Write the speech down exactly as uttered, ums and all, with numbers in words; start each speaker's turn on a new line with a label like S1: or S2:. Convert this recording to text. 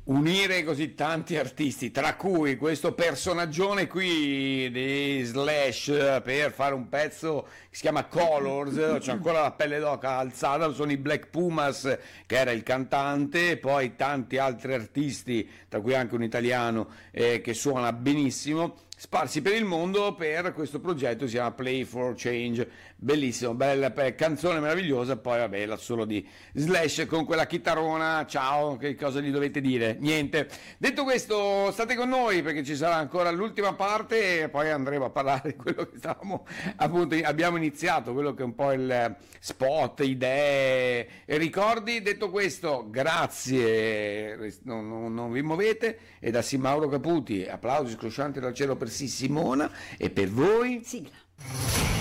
S1: unire così tanti artisti, tra cui questo personaggione qui di Slash, per fare un pezzo che si chiama Colors. C'è ancora la pelle d'oca alzata. Sono i Black Pumas, che era il cantante, poi tanti altri artisti, tra cui anche un italiano eh, che suona benissimo, sparsi per il mondo per questo progetto. Si chiama Play for Change, bellissimo, bella pe- canzone meravigliosa. Poi vabbè, la solo di Slash con quella chitarrona. Ciao, che cosa gli dovete dire? Niente. Detto questo, state con noi perché ci sarà ancora l'ultima parte e poi andremo a parlare di quello che stavamo, appunto, abbiamo iniziato, quello che è un po' il spot, idee e ricordi. Detto questo, grazie, non, non, non vi muovete, e da Sì Mauro Caputi applausi scroscianti dal cielo per Sì Simona, e per voi
S2: sigla.